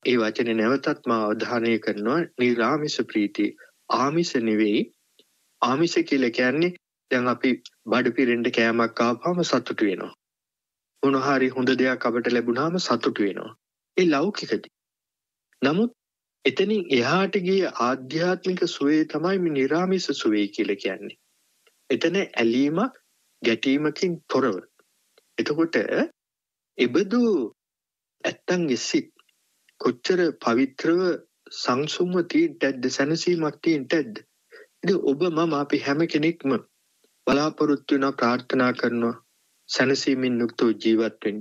ඒ වචනේ නැවතත් මා අවධානය කරනවා නිරාමිස ප්‍රීතිය. ආමිස නෙවෙයි. ආමිස කියලා කියන්නේ දැන් අපි බඩ පිරෙන්න කෑමක් ආවම සතුටු වෙනවා. මොනහරි හොඳ දෙයක් අපට ලැබුණාම සතුටු වෙනවා. ඒ ලෞකිකදී. නමුත් එතනින් එහාට ගිය ආධ්‍යාත්මික සුවේ තමයි මේ නිරාමිස සුවේ කියලා කියන්නේ. එතන ඇලීමක් ගැටීමකින් තොරව. එතකොට එබඳු ඇත්තන්ගේ සිත් කොච්චර පවිත්‍රව සංසුන්ව තියෙන්නද සැනසීමක් තියෙන්නද. ඉතින් ඔබ මම අපි හැම කෙනෙක්ම බලාපොරොත්තු වෙනවා ප්‍රාර්ථනා කරනවා සැනසීමෙන් යුක්තව ජීවත් වෙන්න.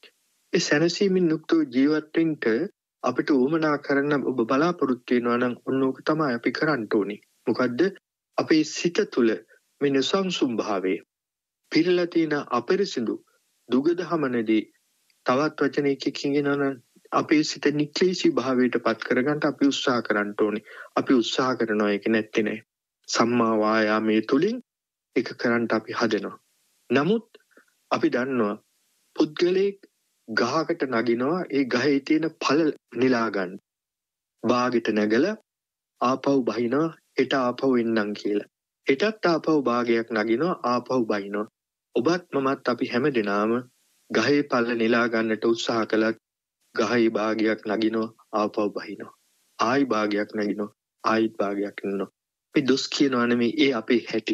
ඒ සැනසීමෙන් යුක්තව ජීවත් වෙන්න අපිට උවමනා කරන්න ඔබ බලාපොරොත්තු වෙනවා නම් ඔන්නෝක තමයි අපි කරන්න ඕනේ. මොකද්ද? අපේ සිත තුළ මේ නිසංසුම් භාවය පිරලා තියෙන අපරිසිදු දුගදහමනදී තවත් වචනයකින් කියනවා අපේ සිත නික්ලේශී භාවයට පත් කරගන්න අපි උත්සාහ කරන්න ඕනේ. අපි උත්සාහ කරනවා ඒක නැත්තේ නෑ. සම්මා වායාමයේ තුලින් ඒක කරන්න අපි හදනවා. නමුත් අපි දන්නවා පුද්ගලයෙක් ගහකට නගිනවා ඒ ගහේ තියෙන ඵල නෙලා ගන්න. බාගෙට නැගලා ආපහු බහිනවා හෙට ආපහු එන්නම් කියලා. හෙටත් ආපහු බාගයක් නගිනවා ආපහු බහිනවා. ඔබත් මමත් අපි හැමදෙනාම ගහේ ඵල නෙලා ගන්නට උත්සාහ කළත් ගහේ භාගයක් නගිනවා ආපහු බහිනවා. ආයි භාගයක් නගිනවා ආයිත් භාගයක් නගිනවා. අපි දොස් කියනවා නෙමෙයි ඒ අපේ හැටි.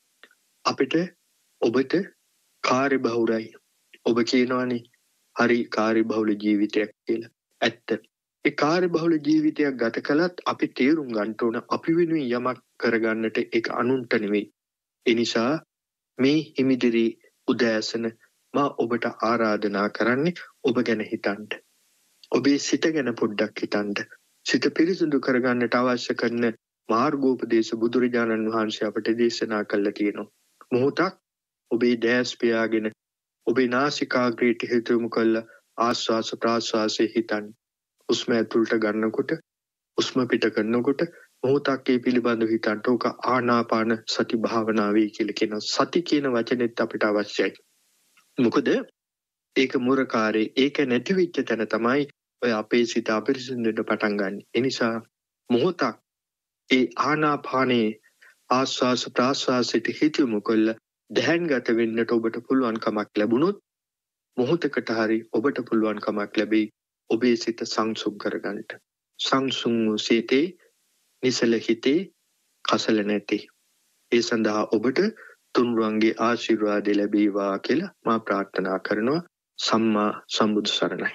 අපිට ඔබට කාර්යබහුලයි. ඔබ කියනවානේ හරි කාර්යබහුල ජීවිතයක් කියලා. ඇත්ත. ඒ කාර්යබහුල ජීවිතයක් ගත කළත් අපි තේරුම් ගන්න ඕන අපි වෙනුවෙන් යමක් කරගන්නට ඒක අනුන්ට නෙවෙයි. ඒ නිසා මේ හිමිදිරි උදෑසන මා ඔබට ආරාධනා කරන්නේ ඔබ ගැන හිතන්න. ඔබේ සිත ගැන පොඩ්ඩක් හිතන්න. සිත පිරිසිදු කරගන්නට අවශ්‍ය කරන මාර්ගෝපදේශ බුදුරජාණන් වහන්සේ අපට දේශනා කළා තියෙනවා. මොහොතක් ඔබේ දැස් පියාගෙන ඔබේ නාසිකාග්‍රේට හිත යොමු කළ ආස්වාස ප්‍රාස්වාසයේ හිතන්න. උස්ම ඇතුළට ගන්නකොට උස්ම පිට කරනකොට මොහොතක් ඒ පිළිබඳව හිතන්න. ඕක ආනාපාන සති භාවනාවේ කියලා කියනවා. සති කියන වචනේත් අපිට අවශ්‍යයි. මොකද ඒක මුරකාරේ ඒක නැති වෙච්ච තැන තමයි ඔය අපේ සිත අපිරිසිදුට පටන් ගන්න. ඒ නිසා මොහොතක් ඒ ආනාපානේ ආස්වාස ප්‍රාස්වාසයට හිත යොමු කළ දැහැන්ගත වෙන්නට ඔබට පුළුවන්කමක් ලැබුණොත් මොහොතකට හරි ඔබට පුළුවන්කමක් ලැබෙයි ඔබේ සිත සංසුන් කරගන්නට. සංසුන් වූ සිතේ නිසල හිතේ කසල නැති. ඒ සඳහා ඔබට තුන්රුවන්ගේ ආශිර්වාද ලැබේවා කියලා මා ප්‍රාර්ථනා කරනවා. සම්මා සම්බුදු සරණයි.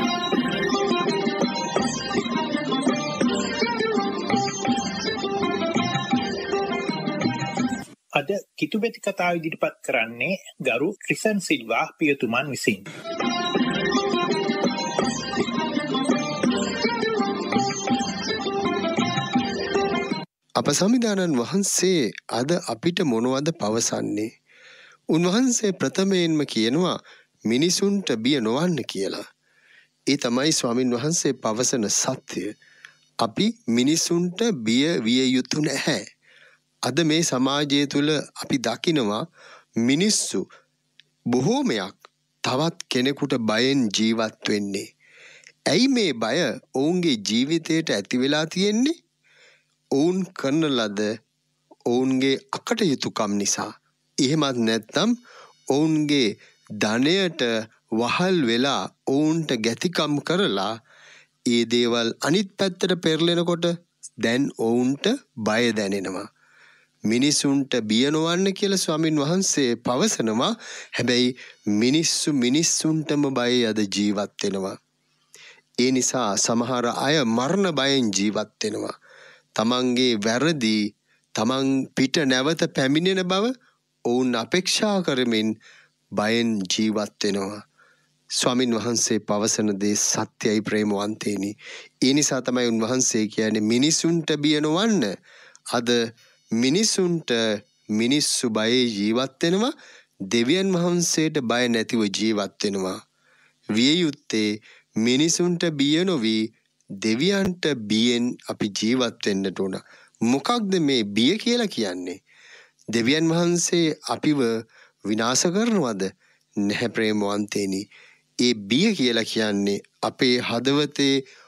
අද කිතුබෙති කතාව ඉදිරිපත් කරන්නේ ගරු ක්‍රිසන් සිල්වා පියතුමන් විසින්. අප සම්විධානන් වහන්සේ අද අපිට මොනවද පවසන්නේ? උන්වහන්සේ ප්‍රථමයෙන්ම කියනවා මිනිසුන්ට බිය නොවන්න කියලා. ඒ තමයි ස්වාමින් වහන්සේ පවසන සත්‍යය. අපි මිනිසුන්ට බිය විය යුතු නැහැ. අද මේ සමාජය තුළ අපි දකිනවා මිනිස්සු බොහෝමයක් තවත් කෙනෙකුට බයෙන් ජීවත් වෙන්නේ. ඇයි මේ බය ඔවුන්ගේ ජීවිතයට ඇති වෙලා තියෙන්නේ? ඔවුන් කරන ලද ඔවුන්ගේ අකටයුතුකම් නිසා. එහෙමත් නැත්නම් ඔවුන්ගේ ධනයට වහල් වෙලා ඔවුන්ට ගැතිකම් කරලා ඒ දේවල් අනිත් පැත්තට පෙරලෙනකොට දැන් ඔවුන්ට බය දැනෙනවා. මිනිසුන්ට බිය නොවන්න කියලා ස්වාමින් වහන්සේ පවසනවා. හැබැයි මිනිස්සු මිනිස්සුන්ටම බයයි අද ජීවත් වෙනවා. ඒ නිසා සමහර අය මරණ බයෙන් ජීවත් වෙනවා. තමන්ගේ වැරදි තමන් පිට නැවත පැමිණෙන බව ඔවුන් අපේක්ෂා කරමින් බයෙන් ජීවත් වෙනවා. ස්වාමින් වහන්සේ පවසන දේ සත්‍යයි ප්‍රේමවන්තේනි. ඒ නිසා තමයි උන්වහන්සේ කියන්නේ මිනිසුන්ට බිය නොවන්න. අද මිනිසුන්ට මිනිස්සු බයේ ජීවත් වෙනවා. දෙවියන් වහන්සේට බය නැතිව ජීවත් වෙනවා. විය යුත්තේ මිනිසුන්ට බිය නොවි දෙවියන්ට බියෙන් අපි ජීවත් වෙන්නට ඕන. මොකක්ද මේ බිය කියලා කියන්නේ? දෙවියන් වහන්සේ අපිව විනාශ කරනවද? නැහැ ප්‍රේමවන්තේනි. ඒ බිය කියලා කියන්නේ අපේ හදවතේ